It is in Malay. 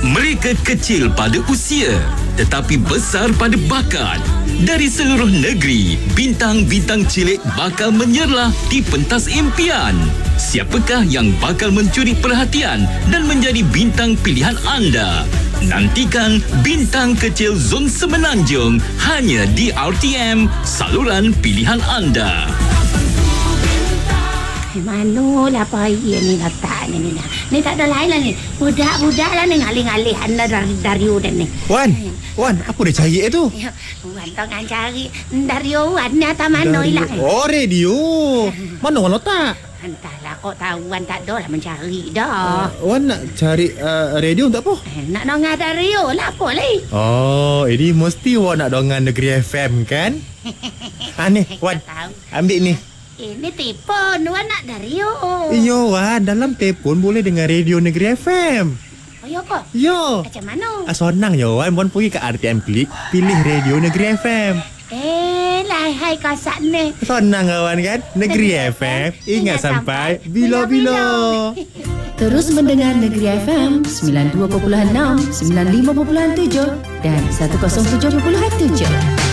Mereka kecil pada usia tetapi besar pada bakat. Dari seluruh negeri, bintang-bintang cilik bakal menyerlah di pentas impian. Siapakah yang bakal mencuri perhatian dan menjadi bintang pilihan anda? Nantikan Bintang Kecil Zon Semenanjung hanya di RTM, saluran pilihan anda. Manolah payah ni letak ni. Ni tak ada lain lah ni. Budak-budak lah ni ngalih-ngalih anda dari udan ni. Wan, apa dia cari tu? Wan tengah cari Dario Wan ni atas mana hilang. Oh, radio. Mana Wan letak? Entahlah, kau tahu Wan tak ada lah mencari dah. Wan nak cari radio untuk apa? Nak dengar Dario lah apa lagi. Oh, ini mesti Wan nak dengar Negeri FM kan? Ni, Wan. Ambil ni. Ini telefon Wan nak Dario. Yo, Wan, dalam telefon boleh dengar radio Negeri FM. Oh, ya ke? Yo. Macam mana? Senang yo, Wan. Wan pergi ke RTM Klik, pilih radio Negeri FM. Hai kasak ni. Senang kawan kan? Negeri FM, ingat sampai bila-bila. Terus mendengar Negeri FM 92.6, 95.7 dan 107.7.